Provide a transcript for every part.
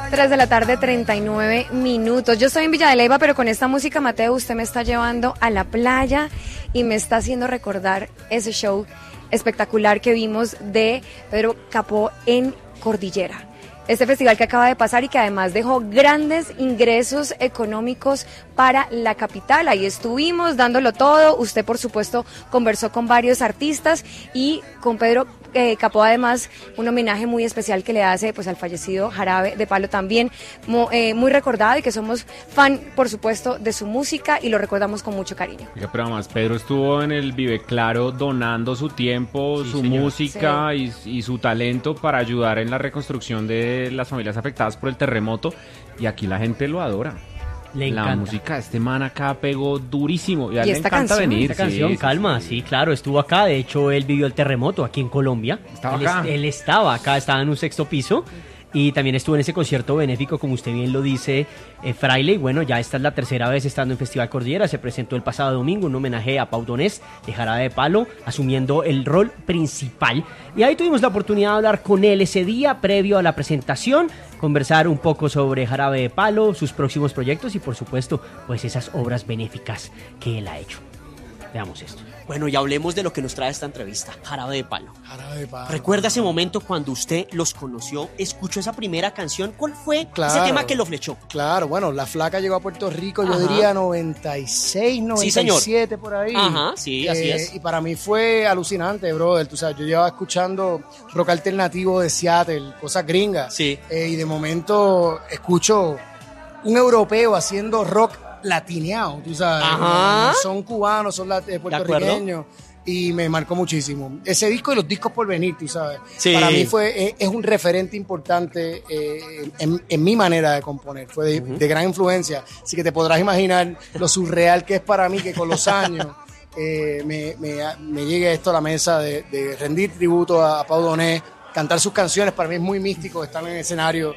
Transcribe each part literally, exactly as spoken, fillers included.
tres de la tarde, treinta y nueve minutos. Yo estoy en Villa de Leyva, pero con esta música, Mateo, usted me está llevando a la playa y me está haciendo recordar ese show espectacular que vimos de Pedro Capó en Cordillera. Este festival que acaba de pasar y que además dejó grandes ingresos económicos para la capital. Ahí estuvimos dándolo todo. Usted, por supuesto, conversó con varios artistas y con Pedro eh, Capó, además, un homenaje muy especial que le hace pues al fallecido Jarabe de Palo, también mo, eh, muy recordado, y que somos fan, por supuesto, de su música y lo recordamos con mucho cariño. Oiga, pero además Pedro estuvo en el Vive Claro donando su tiempo, sí, su señor. música sí. y, y su talento para ayudar en la reconstrucción de las familias afectadas por el terremoto, y aquí la gente lo adora. Le la encanta. música de este man acá pegó durísimo. Y a él ¿Y le esta encanta canción? venir. Esta canción, sí, calma, sí, sí, claro, estuvo acá. De hecho, él vivió el terremoto aquí en Colombia. Estaba él, acá. Es, él estaba acá, estaba en un sexto piso. Y también estuvo en ese concierto benéfico, como usted bien lo dice, eh, Fraile. Y bueno, ya esta es la tercera vez estando en Festival Cordillera. Se presentó el pasado domingo un homenaje a Pau Donés de Jarabe de Palo, asumiendo el rol principal. Y ahí tuvimos la oportunidad de hablar con él ese día, previo a la presentación, conversar un poco sobre Jarabe de Palo, sus próximos proyectos y, por supuesto, pues esas obras benéficas que él ha hecho. Veamos esto. Bueno, y hablemos de lo que nos trae esta entrevista, Jarabe de Palo. Jarabe de Palo. ¿Recuerda ese momento cuando usted los conoció, escuchó esa primera canción? ¿Cuál fue claro, ese tema que lo flechó? Claro, bueno, La Flaca llegó a Puerto Rico, Ajá. yo diría noventa y seis, noventa y siete, sí, por ahí. Ajá, sí, eh, así es. Y para mí fue alucinante, brother. Tú sabes, yo llevaba escuchando rock alternativo de Seattle, cosas gringas. Sí. Eh, y de momento escucho un europeo haciendo rock latineado, tú sabes. Ajá. Son cubanos, son eh, puertorriqueños. Y me marcó muchísimo. Ese disco y los discos por venir, tú sabes. Sí. Para mí fue, es, es un referente importante eh, en, en mi manera de componer. Fue de, uh-huh. de gran influencia. Así que te podrás imaginar lo surreal que es para mí que con los años eh, me, me, me llegue esto a la mesa de, de rendir tributo a, a Pau Donés, cantar sus canciones. Para mí es muy místico estar en el escenario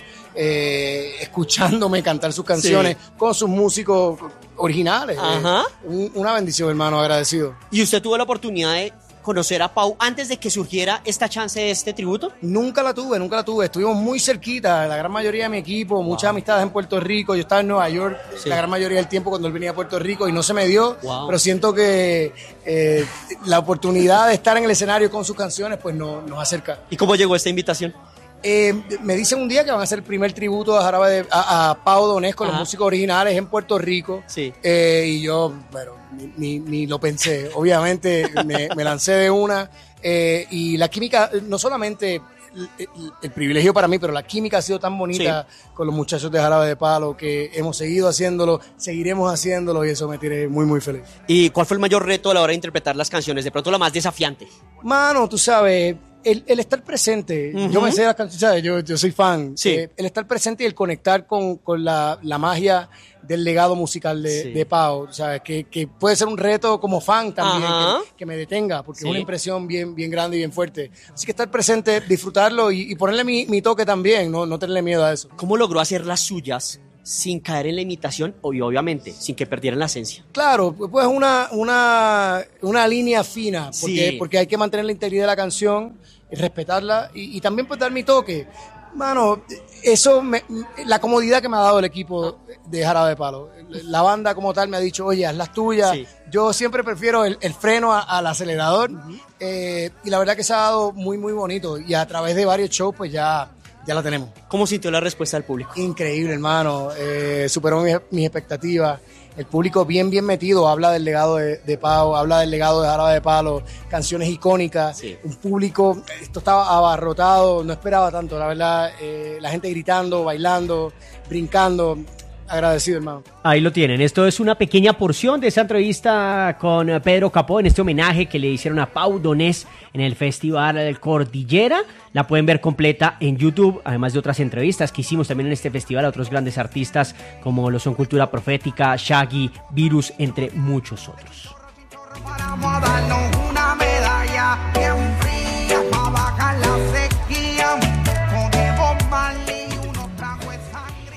eh, escuchándome cantar sus canciones sí. con sus músicos originales. Ajá. Eh, un, una bendición, hermano, agradecido. ¿Y usted tuvo la oportunidad de conocer a Pau antes de que surgiera esta chance de este tributo? Nunca la tuve, nunca la tuve. Estuvimos muy cerquita, la gran mayoría de mi equipo, wow. muchas amistades en Puerto Rico. Yo estaba en Nueva York sí. la gran mayoría del tiempo cuando él venía a Puerto Rico y no se me dio, wow. pero siento que eh, la oportunidad de estar en el escenario con sus canciones pues no, nos acerca. ¿Y cómo llegó esta invitación? Eh, me dicen un día que van a hacer el primer tributo a Jarabe de, a, a Pau Donés con Ajá. los músicos originales en Puerto Rico. Sí. Eh, y yo, bueno, ni, ni, ni lo pensé. Obviamente me, me lancé de una. Eh, y la química, no solamente el, el, el privilegio para mí, pero la química ha sido tan bonita sí. con los muchachos de Jarabe de Palo que hemos seguido haciéndolo, seguiremos haciéndolo y eso me tiene muy, muy feliz. ¿Y cuál fue el mayor reto a la hora de interpretar las canciones? De pronto la más desafiante. Mano, tú sabes... El, el estar presente, uh-huh. yo me sé las canciones, ¿sabes? Yo, yo soy fan. Sí. Eh, el estar presente y el conectar con, con la, la magia del legado musical de, sí. de Pau, ¿sabes? Que, que puede ser un reto como fan también, que, que me detenga, porque sí. es una impresión bien, bien grande y bien fuerte. Así que estar presente, disfrutarlo y, y ponerle mi, mi toque también, no, no tenerle miedo a eso. ¿Cómo logró hacer las suyas sin caer en la imitación y obviamente sin que perdieran la esencia? Claro, pues una, una, una línea fina, porque, sí. porque hay que mantener la integridad de la canción, respetarla y, y también pues dar mi toque. Mano, eso, me, la comodidad que me ha dado el equipo de Jarabe de Palo. La banda como tal me ha dicho, oye, haz las tuyas. Sí. Yo siempre prefiero el, el freno a, al acelerador uh-huh. eh, y la verdad que se ha dado muy, muy bonito y a través de varios shows pues ya... Ya la tenemos. ¿Cómo sintió la respuesta del público? Increíble, hermano. Eh, superó mis, mis expectativas. El público bien, bien metido. Habla del legado de, de Pau, habla del legado de Jarabe de Palo, canciones icónicas. Sí. Un público, esto estaba abarrotado, no esperaba tanto, la verdad. Eh, la gente gritando, bailando, brincando. Agradecido, hermano. Ahí lo tienen. Esto es una pequeña porción de esa entrevista con Pedro Capó en este homenaje que le hicieron a Pau Donés en el Festival Cordillera. La pueden ver completa en YouTube, además de otras entrevistas que hicimos también en este festival a otros grandes artistas como lo son Cultura Profética, Shaggy, Virus, entre muchos otros. Vamos a darnos una medalla bien fría para bajar la sequía.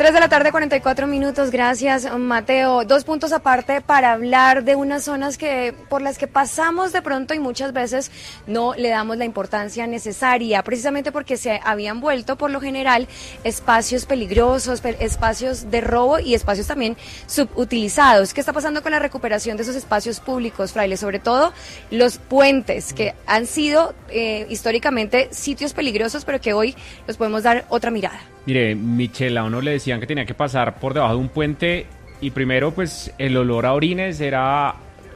tres de la tarde, cuarenta y cuatro minutos. Gracias, Mateo. Dos puntos aparte para hablar de unas zonas que por las que pasamos de pronto y muchas veces no le damos la importancia necesaria, precisamente porque se habían vuelto, por lo general, espacios peligrosos, pe- espacios de robo y espacios también subutilizados. ¿Qué está pasando con la recuperación de esos espacios públicos, Fraile? Sobre todo los puentes, que han sido eh, históricamente sitios peligrosos, pero que hoy los podemos dar otra mirada. Mire, Michelle, a uno le decían que tenía que pasar por debajo de un puente y primero pues el olor a orines era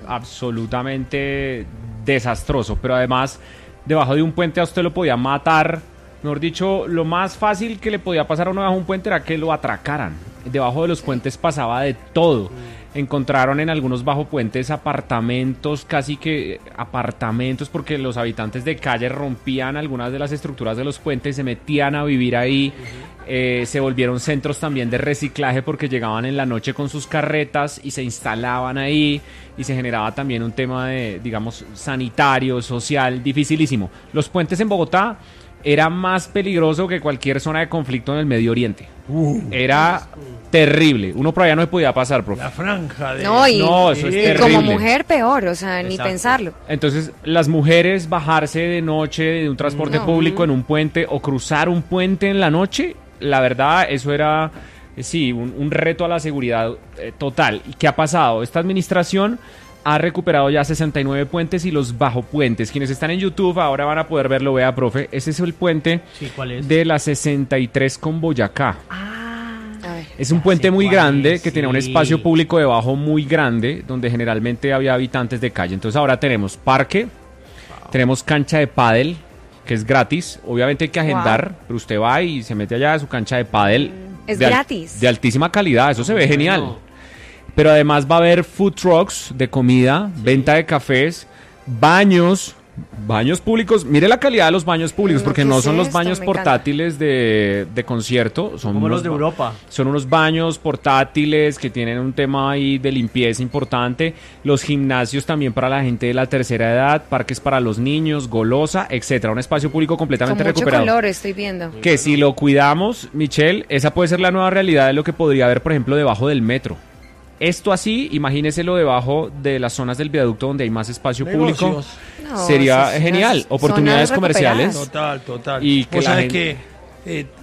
absolutamente desastroso, pero además debajo de un puente a usted lo podía matar. Mejor dicho, lo más fácil que le podía pasar a uno debajo de un puente era que lo atracaran. Debajo de los puentes pasaba de todo. Encontraron en algunos bajo puentes apartamentos, casi que apartamentos, porque los habitantes de calle rompían algunas de las estructuras de los puentes, se metían a vivir ahí, eh, se volvieron centros también de reciclaje porque llegaban en la noche con sus carretas y se instalaban ahí y se generaba también un tema de, digamos, sanitario, social, dificilísimo. Los puentes en Bogotá era más peligroso que cualquier zona de conflicto en el Medio Oriente. Uh, era terrible. Uno por allá no se podía pasar, profe. La franja de... No, y, no, eso es y terrible. como mujer peor, o sea, ni pensarlo. Entonces, las mujeres bajarse de noche de un transporte no. público en un puente o cruzar un puente en la noche, la verdad, eso era, eh, sí, un, un reto a la seguridad eh, total. ¿Y qué ha pasado? Esta administración ha recuperado ya sesenta y nueve puentes y los bajopuentes. Quienes están en YouTube ahora van a poder verlo, vea, profe. Ese es el puente sí, ¿cuál es? de la sesenta y tres con Boyacá. Ah, es un puente muy grande es, que sí. tenía un espacio público debajo muy grande, donde generalmente había habitantes de calle. Entonces ahora tenemos parque, wow. tenemos cancha de pádel, que es gratis. Obviamente hay que agendar, wow. pero usted va y se mete allá a su cancha de pádel. Es de gratis. Al, de altísima calidad, eso se ve genial. No. Pero además va a haber food trucks de comida, sí. venta de cafés, baños, baños públicos. Mire la calidad de los baños públicos, no, porque no son los baños portátiles de, de concierto. Son como unos, los de Europa. Son unos baños portátiles que tienen un tema ahí de limpieza importante. Los gimnasios también para la gente de la tercera edad, parques para los niños, golosa, etcétera. Un espacio público completamente Con mucho recuperado. color, estoy viendo. Que si lo cuidamos, Michelle, esa puede ser la nueva realidad de lo que podría haber, por ejemplo, debajo del metro. Esto así, imagíneselo debajo de las zonas del viaducto donde hay más espacio Negocios. público. No, sería sí, sí, genial. sí, Oportunidades comerciales. Total, total. Y que Vos la sabés gente... que eh,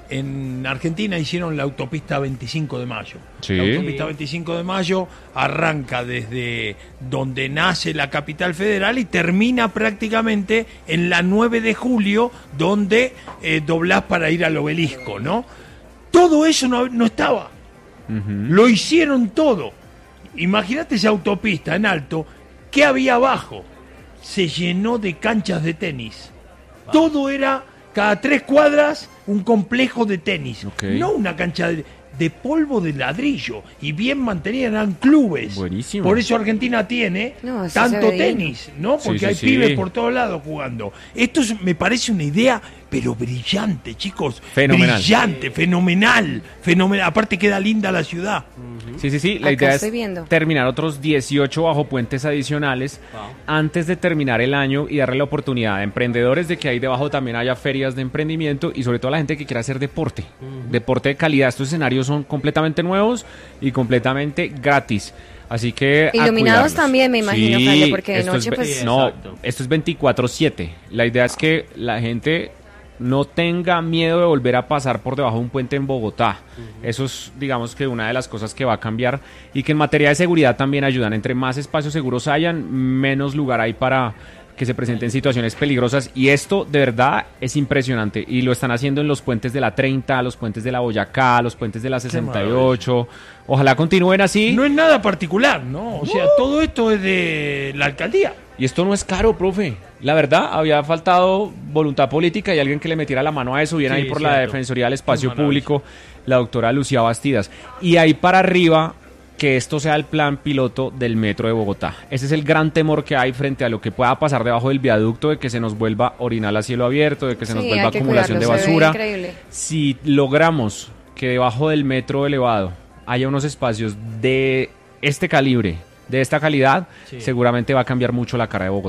en Argentina hicieron la autopista veinticinco de mayo. Sí. La autopista veinticinco de mayo arranca desde donde nace la capital federal y termina prácticamente en la nueve de julio, donde eh, doblás para ir al obelisco, ¿no? Todo eso no, no estaba. Uh-huh. Lo hicieron todo. Imagínate esa autopista en alto. ¿Qué había abajo? Se llenó de canchas de tenis. Wow. Todo era, cada tres cuadras, un complejo de tenis. Okay. No una cancha de, de polvo de ladrillo. Y bien mantenida, eran clubes. Buenísimo. Por eso Argentina tiene no, tanto tenis, ¿no? Porque sí, sí, hay sí. pibes por todos lados jugando. Esto es, me parece una idea... pero brillante, chicos. Fenomenal. Brillante, fenomenal. fenomenal. Aparte queda linda la ciudad. Uh-huh. Sí, sí, sí. La Acá idea es viendo. terminar otros dieciocho bajopuentes adicionales wow. antes de terminar el año y darle la oportunidad a emprendedores de que ahí debajo también haya ferias de emprendimiento y sobre todo a la gente que quiera hacer deporte. Uh-huh. Deporte de calidad. Estos escenarios son completamente nuevos y completamente gratis. Así que iluminados también, me imagino, sí, Fraile, porque de esto noche es, pues... No, esto es veinticuatro siete. La idea es que la gente... no tenga miedo de volver a pasar por debajo de un puente en Bogotá. Uh-huh. Eso es, digamos, que una de las cosas que va a cambiar y que en materia de seguridad también ayudan. Entre más espacios seguros hayan, menos lugar hay para que se presenten situaciones peligrosas. Y esto, de verdad, es impresionante. Y lo están haciendo en los puentes de la treinta, los puentes de la Boyacá, los puentes de la sesenta y ocho. Ojalá continúen así. No es nada particular, ¿no? O sea, uh. todo esto es de la alcaldía. Y esto no es caro, profe. La verdad, había faltado voluntad política y alguien que le metiera la mano a eso. Viene sí, ahí por cierto. La Defensoría del Espacio Público, la doctora Lucía Bastidas. Y ahí para arriba, que esto sea el plan piloto del Metro de Bogotá. Ese es el gran temor que hay frente a lo que pueda pasar debajo del viaducto, de que se nos vuelva orinal a cielo abierto, de que se nos sí, vuelva acumulación cuidarlo, de basura. Si logramos que debajo del metro elevado haya unos espacios de este calibre, de esta calidad, sí. seguramente va a cambiar mucho la cara de Bogotá.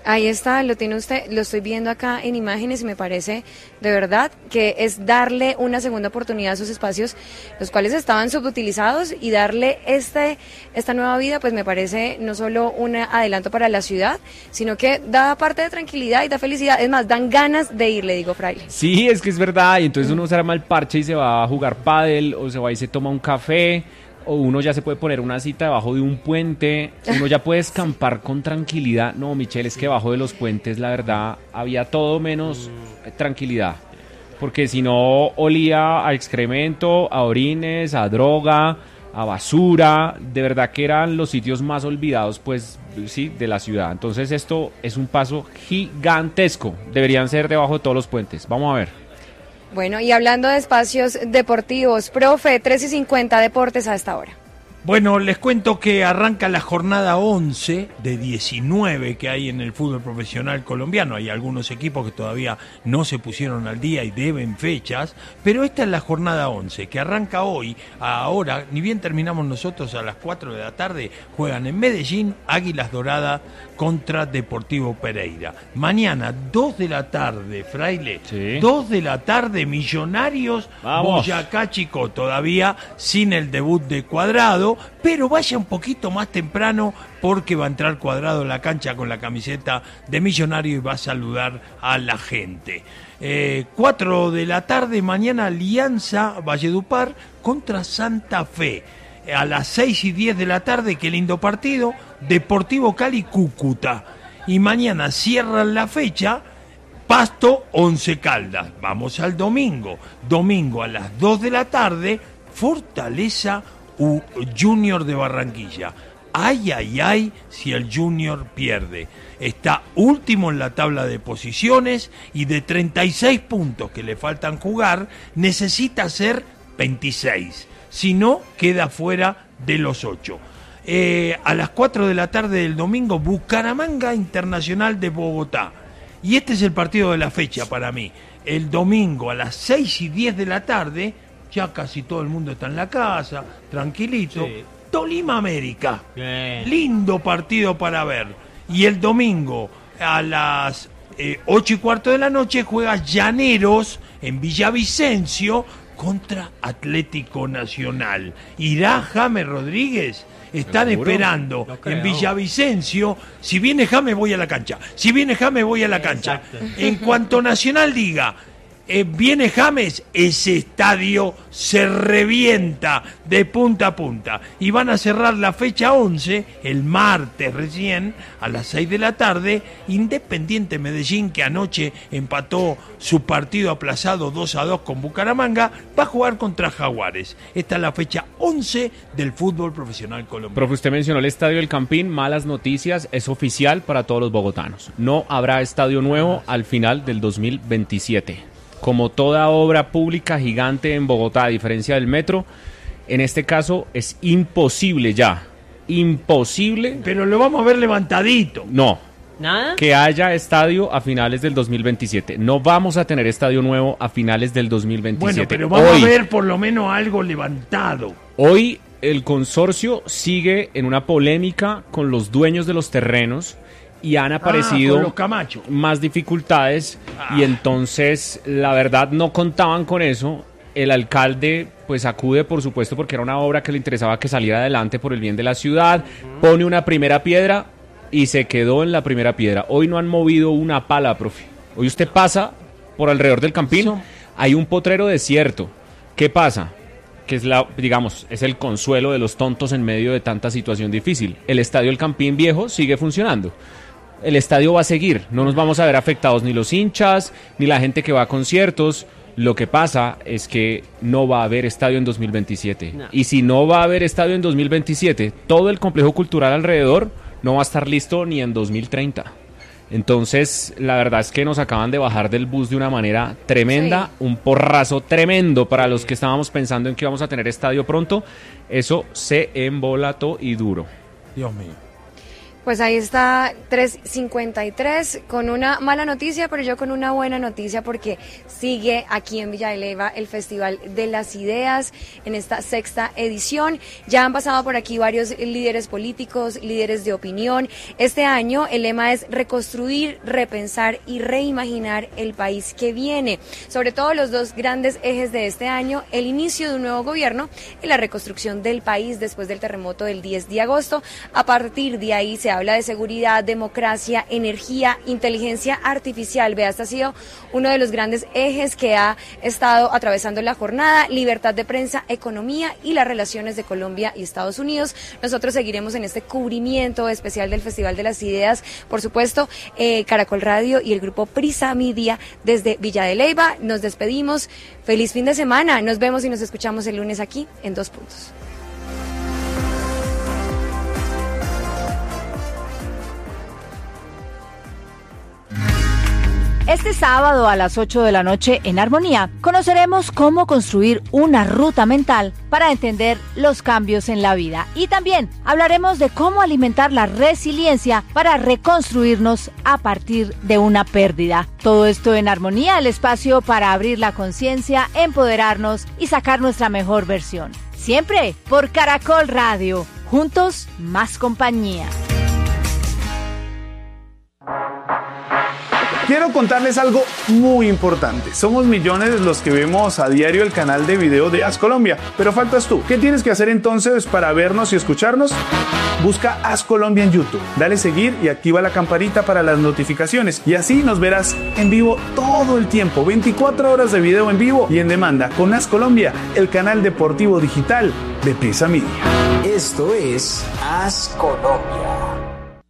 Ahí está, lo tiene usted, lo estoy viendo acá en imágenes y me parece de verdad que es darle una segunda oportunidad a esos espacios, los cuales estaban subutilizados, y darle este esta nueva vida, pues me parece no solo un adelanto para la ciudad, sino que da parte de tranquilidad y da felicidad. Es más, dan ganas de ir, le digo, Fraile. Sí, es que es verdad, y entonces uno se arma el parche y se va a jugar pádel, o se va y se toma un café, o uno ya se puede poner una cita debajo de un puente, uno ya puede escampar con tranquilidad. No, Michelle, es que debajo de los puentes, la verdad, había todo menos tranquilidad. Porque si no, olía a excremento, a orines, a droga, a basura. De verdad que eran los sitios más olvidados, pues, sí, de la ciudad. Entonces esto es un paso gigantesco. Deberían ser debajo de todos los puentes. Vamos a ver. Bueno, y hablando de espacios deportivos, profe, tres y cincuenta Deportes a esta hora. Bueno, les cuento que arranca la jornada once de diecinueve que hay en el fútbol profesional colombiano. Hay algunos equipos que todavía no se pusieron al día y deben fechas, pero esta es la jornada once, que arranca hoy. Ahora, ni bien terminamos nosotros, a las cuatro de la tarde, juegan en Medellín Águilas Doradas contra Deportivo Pereira. Mañana, dos de la tarde, Fraile, sí. dos de la tarde, Millonarios, Vamos. Boyacá Chicó, todavía sin el debut de Cuadrado, pero vaya un poquito más temprano porque va a entrar Cuadrado en la cancha con la camiseta de Millonario y va a saludar a la gente. Eh, cuatro de la tarde, mañana Alianza Valledupar contra Santa Fe. A las seis y diez de la tarde, qué lindo partido, Deportivo Cali Cúcuta. Y mañana cierran la fecha Pasto Once Caldas. Vamos al domingo. Domingo a las dos de la tarde, Fortaleza U Junior de Barranquilla. Ay, ay, ay, si el Junior pierde. Está último en la tabla de posiciones y de treinta y seis puntos que le faltan jugar, necesita hacer veintiséis. Si no, queda fuera de los ocho. Eh, a las cuatro de la tarde del domingo, Bucaramanga Internacional de Bogotá. Y este es el partido de la fecha para mí. El domingo a las seis y diez de la tarde, ya casi todo el mundo está en la casa, tranquilito. Sí. Tolima América. Bien. Lindo partido para ver. Y el domingo a las eh, ocho y cuarto de la noche juega Llaneros en Villavicencio contra Atlético Nacional. ¿Irá James Rodríguez? Están ¿Seguro? Esperando no en Villavicencio. Si viene James, voy a la cancha. Si viene James, voy a la cancha. Exacto. En cuanto Nacional diga, eh, viene James, ese estadio se revienta de punta a punta. Y van a cerrar la fecha once, el martes recién, a las seis de la tarde, Independiente Medellín, que anoche empató su partido aplazado dos a dos con Bucaramanga, va a jugar contra Jaguares. Esta es la fecha once del fútbol profesional colombiano. Profe, usted mencionó el Estadio El Campín, malas noticias, es oficial para todos los bogotanos. No habrá estadio nuevo al final del dos mil veintisiete. Como toda obra pública gigante en Bogotá, a diferencia del metro, en este caso es imposible ya, imposible. Pero lo vamos a ver levantadito. No. ¿Nada? Que haya estadio a finales del dos mil veintisiete. No vamos a tener estadio nuevo a finales del dos mil veintisiete. Bueno, pero vamos hoy, a ver por lo menos algo levantado. Hoy el consorcio sigue en una polémica con los dueños de los terrenos y han aparecido ah, más dificultades ah. y entonces la verdad no contaban con eso. El alcalde pues acude, por supuesto, porque era una obra que le interesaba que saliera adelante por el bien de la ciudad, pone una primera piedra y se quedó en la primera piedra. Hoy no han movido una pala, profe. Hoy usted pasa por alrededor del Campín, hay un potrero desierto. ¿Qué pasa? Que es la, digamos, es el consuelo de los tontos en medio de tanta situación difícil. El estadio El Campín viejo sigue funcionando. El estadio va a seguir, no nos vamos a ver afectados ni los hinchas, ni la gente que va a conciertos. Lo que pasa es que no va a haber estadio en dos mil veintisiete. No. Y si no va a haber estadio en dos mil veintisiete, todo el complejo cultural alrededor no va a estar listo ni en dos mil treinta. Entonces, la verdad es que nos acaban de bajar del bus de una manera tremenda, sí. Un porrazo tremendo para los que estábamos pensando en que íbamos a tener estadio pronto. Eso se embolató y duro. Dios mío. Pues ahí está tres cincuenta y tres con una mala noticia, pero yo con una buena noticia porque sigue aquí en Villa de Leyva el Festival de las Ideas en esta sexta edición. Ya han pasado por aquí varios líderes políticos, líderes de opinión. Este año el lema es reconstruir, repensar y reimaginar el país que viene. Sobre todo los dos grandes ejes de este año, el inicio de un nuevo gobierno y la reconstrucción del país después del terremoto del diez de agosto. A partir de ahí se habla de seguridad, democracia, energía, inteligencia artificial. Vea, este ha sido uno de los grandes ejes que ha estado atravesando la jornada, libertad de prensa, economía y las relaciones de Colombia y Estados Unidos. Nosotros seguiremos en este cubrimiento especial del Festival de las Ideas, por supuesto, eh, Caracol Radio y el grupo Prisa Media desde Villa de Leyva. Nos despedimos. Feliz fin de semana. Nos vemos y nos escuchamos el lunes aquí en Dos Puntos. Este sábado a las ocho de la noche en Armonía conoceremos cómo construir una ruta mental para entender los cambios en la vida. Y también hablaremos de cómo alimentar la resiliencia para reconstruirnos a partir de una pérdida. Todo esto en Armonía, el espacio para abrir la conciencia, empoderarnos y sacar nuestra mejor versión. Siempre por Caracol Radio. Juntos, más compañía. Quiero contarles algo muy importante. Somos millones los que vemos a diario el canal de video de As Colombia, pero faltas tú. ¿Qué tienes que hacer entonces para vernos y escucharnos? Busca As Colombia en YouTube, dale seguir y activa la campanita para las notificaciones y así nos verás en vivo todo el tiempo, veinticuatro horas de video en vivo y en demanda con As Colombia, el canal deportivo digital de Prisa Media. Esto es As Colombia.